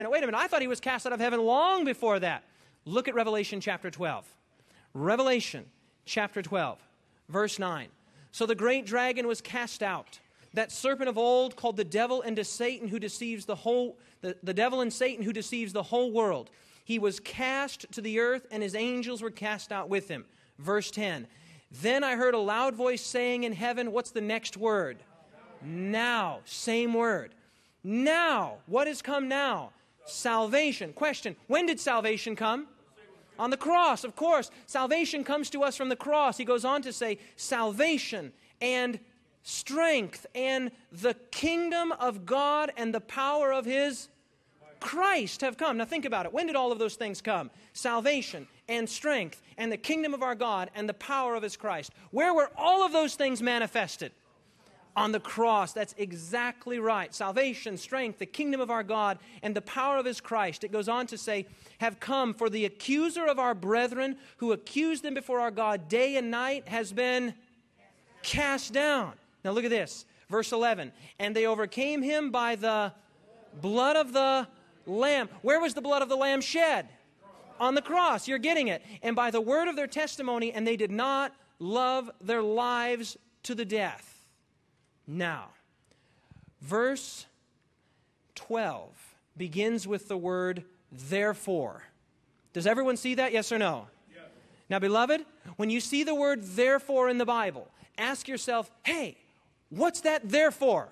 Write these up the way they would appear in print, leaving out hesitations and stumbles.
wait a minute, I thought he was cast out of heaven long before that. Look at Revelation chapter 12. Revelation chapter 12, verse 9. So the great dragon was cast out, that serpent of old called the devil and Satan, who deceives the devil and Satan who deceives the whole world. He was cast to the earth, and his angels were cast out with him. Verse 10. Then I heard a loud voice saying in heaven, what's the next word? Now. Same word. Now. What has come now? Salvation. Question, when did salvation come? On the cross, of course. Salvation comes to us from the cross. He goes on to say, salvation and strength and the kingdom of God and the power of His Christ have come. Now think about it. When did all of those things come? Salvation and strength and the kingdom of our God and the power of His Christ. Where were all of those things manifested? On the cross. That's exactly right. Salvation, strength, the kingdom of our God, and the power of His Christ. It goes on to say, have come, for the accuser of our brethren, who accused them before our God day and night, has been cast down. Now look at this. Verse 11. And they overcame him by the blood of the Lamb. Where was the blood of the Lamb shed? On the cross. You're getting it. And by the word of their testimony, and they did not love their lives to the death. Now, verse 12 begins with the word therefore. Does everyone see that? Yes or no? Yes. Now, beloved, when you see the word therefore in the Bible, ask yourself, hey, what's that therefore?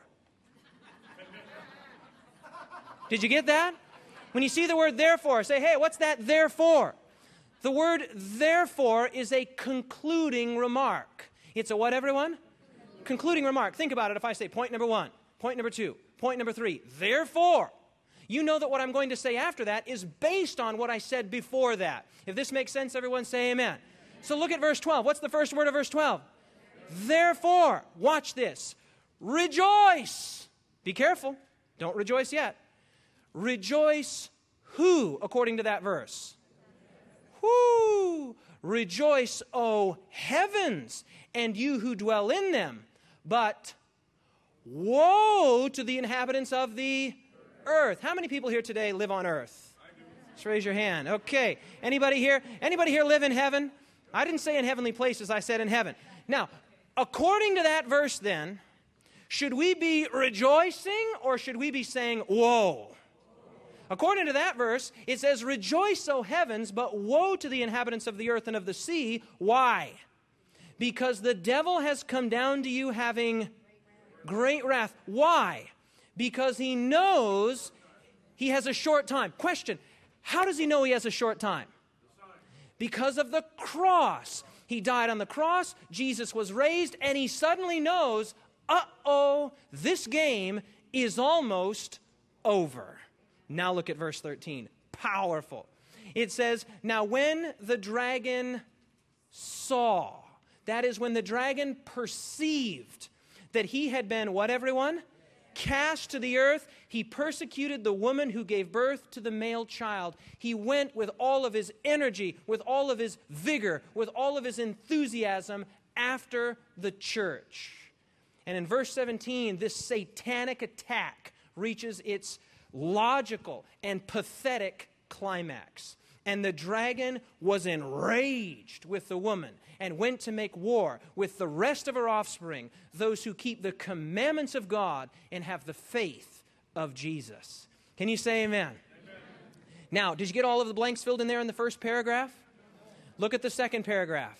Did you get that? When you see the word therefore, say, hey, what's that therefore? The word therefore is a concluding remark. It's a what, everyone? Concluding remark. Think about it. If I say point number 1, point number 2, point number 3, therefore, you know that what I'm going to say after that is based on what I said before that. If this makes sense, everyone say amen. So look at verse 12. What's the first word of verse 12? Therefore, watch this. Rejoice. Be careful. Don't rejoice yet. Rejoice who, according to that verse? Whoo! Rejoice, O heavens, and you who dwell in them. But woe to the inhabitants of the earth. How many people here today live on earth? Just raise your hand. Okay. Anybody here live in heaven? I didn't say in heavenly places. I said in heaven. Now, according to that verse then, should we be rejoicing or should we be saying woe? According to that verse, it says, rejoice, O heavens, but woe to the inhabitants of the earth and of the sea. Why? Because the devil has come down to you having great wrath. Why? Because he knows he has a short time. Question, how does he know he has a short time? Because of the cross. He died on the cross, Jesus was raised, and he suddenly knows, uh-oh, this game is almost over. Now look at verse 13. Powerful. It says, now when the dragon saw, that is when the dragon perceived that he had been, what everyone? Cast to the earth. He persecuted the woman who gave birth to the male child. He went with all of his energy, with all of his vigor, with all of his enthusiasm after the church. And in verse 17, this satanic attack reaches its logical and pathetic climax. And the dragon was enraged with the woman and went to make war with the rest of her offspring, those who keep the commandments of God and have the faith of Jesus. Can you say amen? Amen. Now, did you get all of the blanks filled in there in the first paragraph? Look at the second paragraph.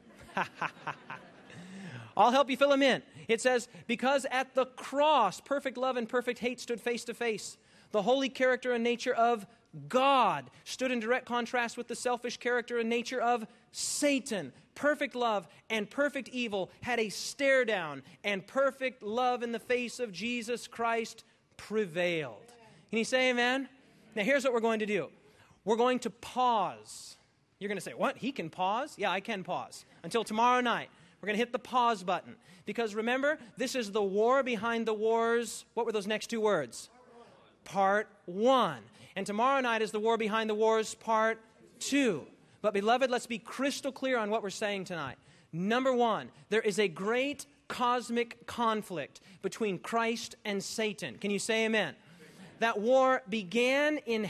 I'll help you fill them in. It says, because at the cross, perfect love and perfect hate stood face to face. The holy character and nature of God stood in direct contrast with the selfish character and nature of Satan. Perfect love and perfect evil had a stare down, and perfect love in the face of Jesus Christ prevailed. Can you say amen? Now here's what we're going to do. We're going to pause. You're going to say, what? He can pause? Yeah, I can pause. Until tomorrow night. We're going to hit the pause button. Because remember, this is the war behind the wars. What were those next two words? Part 1. And tomorrow night is the war behind the wars, part 2. But beloved, let's be crystal clear on what we're saying tonight. Number 1, there is a great cosmic conflict between Christ and Satan. Can you say amen? That war began in